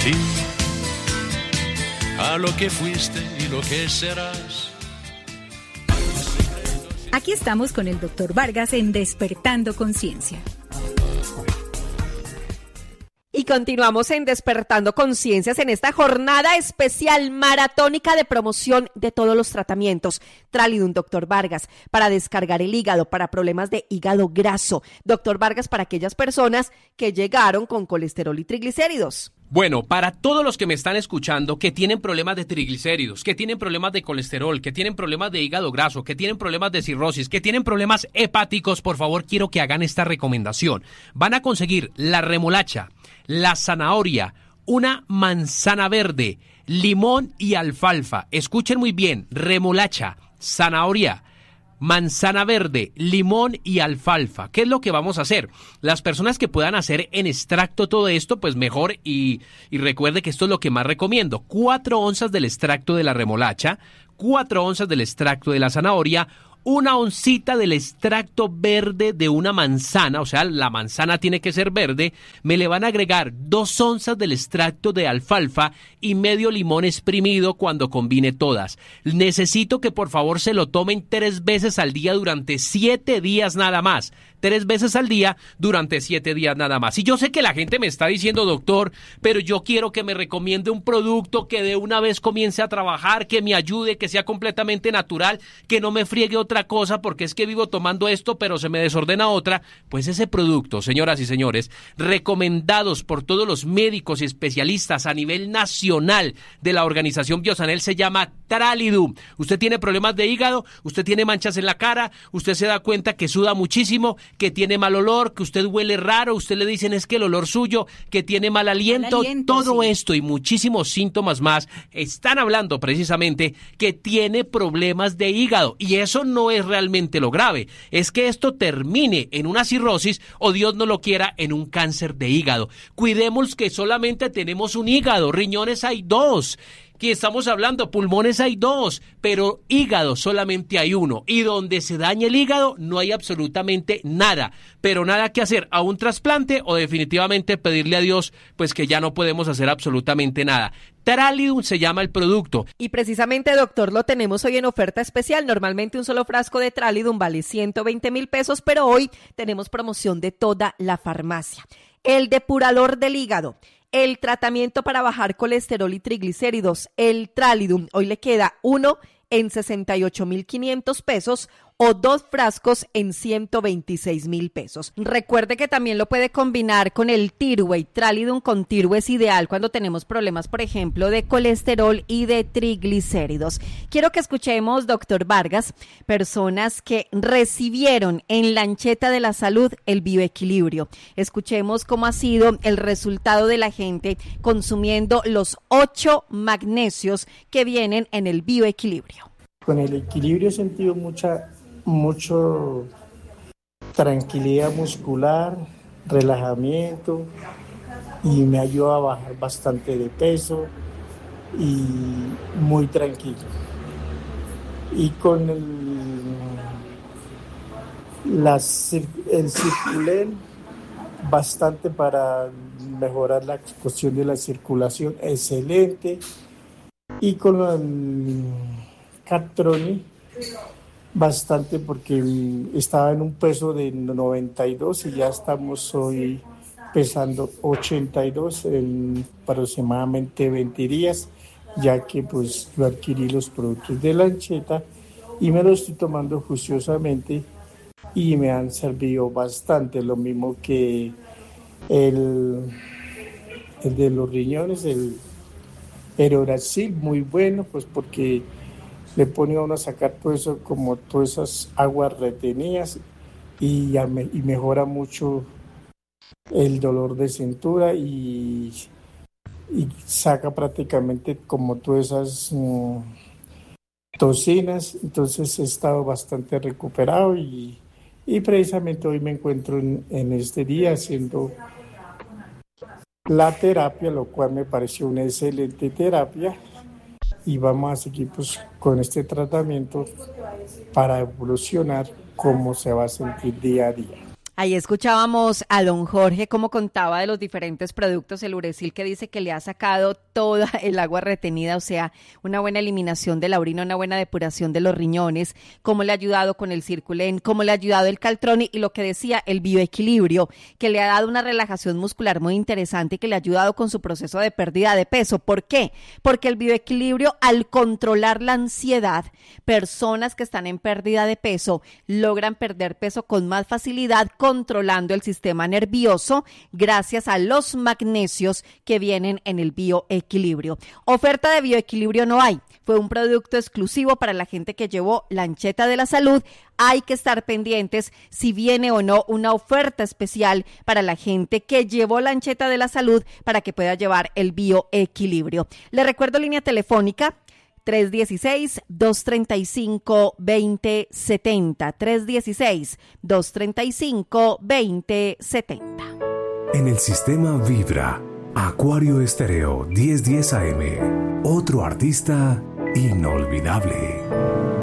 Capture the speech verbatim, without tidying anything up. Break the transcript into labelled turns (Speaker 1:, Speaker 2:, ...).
Speaker 1: ti, a lo que fuiste y lo que serás.
Speaker 2: Aquí estamos con el doctor Vargas en Despertando Conciencia.
Speaker 3: Y continuamos en Despertando Conciencias en esta jornada especial maratónica de promoción de todos los tratamientos. Tralidum, doctor Vargas, para descargar el hígado, para problemas de hígado graso. Doctor Vargas, para aquellas personas que llegaron con colesterol y triglicéridos.
Speaker 4: Bueno, para todos los que me están escuchando que tienen problemas de triglicéridos, que tienen problemas de colesterol, que tienen problemas de hígado graso, que tienen problemas de cirrosis, que tienen problemas hepáticos, por favor quiero que hagan esta recomendación. Van a conseguir la remolacha, la zanahoria, una manzana verde, limón y alfalfa. Escuchen muy bien, remolacha, zanahoria, manzana verde, limón y alfalfa. ¿Qué es lo que vamos a hacer? Las personas que puedan hacer en extracto todo esto, pues mejor, y, y recuerde que esto es lo que más recomiendo. Cuatro onzas del extracto de la remolacha, cuatro onzas del extracto de la zanahoria, una oncita del extracto verde de una manzana, o sea, la manzana tiene que ser verde, me le van a agregar dos onzas del extracto de alfalfa y medio limón exprimido cuando combine todas. Necesito que por favor se lo tomen tres veces al día durante siete días nada más. Tres veces al día durante siete días nada más. Y yo sé que la gente me está diciendo, doctor, pero yo quiero que me recomiende un producto que de una vez comience a trabajar, que me ayude, que sea completamente natural, que no me friegue otra cosa, porque es que vivo tomando esto, pero se me desordena otra. Pues ese producto, señoras y señores, recomendados por todos los médicos y especialistas a nivel nacional de la organización Biosanel, se llama Tralidum. Usted tiene problemas de hígado, usted tiene manchas en la cara, usted se da cuenta que suda muchísimo, que tiene mal olor, que usted huele raro, usted le dicen es que el olor suyo, que tiene mal aliento, mal aliento todo sí. Esto y muchísimos síntomas más están hablando precisamente que tiene problemas de hígado, y eso no es realmente lo grave, es que esto termine en una cirrosis o Dios no lo quiera en un cáncer de hígado. Cuidemos que solamente tenemos un hígado, riñones hay dos. Que estamos hablando, pulmones hay dos, pero hígado solamente hay uno, y donde se daña el hígado no hay absolutamente nada, pero nada que hacer, a un trasplante o definitivamente pedirle a Dios pues que ya no podemos hacer absolutamente nada. Tralidum se llama el producto.
Speaker 3: Y precisamente, doctor, lo tenemos hoy en oferta especial. Normalmente un solo frasco de Tralidum vale ciento veinte mil pesos, pero hoy tenemos promoción de toda la farmacia. El depurador del hígado, el tratamiento para bajar colesterol y triglicéridos, el Tralidum, hoy le queda uno en sesenta y ocho mil quinientos pesos o dos frascos en ciento veintiséis mil pesos. Recuerde que también lo puede combinar con el Tirway. Tralidum con Tirway es ideal cuando tenemos problemas, por ejemplo, de colesterol y de triglicéridos. Quiero que escuchemos, doctor Vargas, personas que recibieron en Lancheta de la Salud el bioequilibrio. Escuchemos cómo ha sido el resultado de la gente consumiendo los ocho magnesios que vienen en el bioequilibrio.
Speaker 5: Con el equilibrio he sentido mucha mucho tranquilidad muscular, relajamiento, y me ayuda a bajar bastante de peso y muy tranquilo. Y con el, la, el Circulen, bastante para mejorar la cuestión de la circulación, excelente. Y con el Captroni, bastante, porque estaba en un peso de noventa y dos y ya estamos hoy pesando ochenta y dos en aproximadamente veinte días, ya que pues yo adquirí los productos de Lancheta y me los estoy tomando juiciosamente y me han servido bastante. Lo mismo que el, el de los riñones, el Erorasil, muy bueno, pues porque le pone a uno a sacar todo eso, como todas esas aguas retenidas, y, ya me, y mejora mucho el dolor de cintura y, y saca prácticamente como todas esas um, toxinas. Entonces he estado bastante recuperado y, y precisamente hoy me encuentro en, en este día haciendo la terapia, lo cual me pareció una excelente terapia. Y vamos a seguir pues con este tratamiento para evolucionar cómo se va a sentir día a día.
Speaker 3: Ahí escuchábamos a don Jorge cómo contaba de los diferentes productos, el Uresil, que dice que le ha sacado toda el agua retenida, o sea, una buena eliminación de la orina, una buena depuración de los riñones, cómo le ha ayudado con el Circulen, cómo le ha ayudado el Caltroni y lo que decía, el bioequilibrio, que le ha dado una relajación muscular muy interesante y que le ha ayudado con su proceso de pérdida de peso. ¿Por qué? Porque el bioequilibrio, al controlar la ansiedad, personas que están en pérdida de peso logran perder peso con más facilidad, controlando el sistema nervioso gracias a los magnesios que vienen en el bioequilibrio. Oferta de bioequilibrio no hay. Fue un producto exclusivo para la gente que llevó Lancheta de la Salud. Hay que estar pendientes si viene o no una oferta especial para la gente que llevó Lancheta de la Salud para que pueda llevar el bioequilibrio. Le recuerdo línea telefónica tres uno seis, dos tres cinco, dos cero siete cero, tres uno seis, dos tres cinco, dos cero siete cero.
Speaker 6: En el sistema Vibra, Acuario Estéreo diez diez A M, otro artista inolvidable.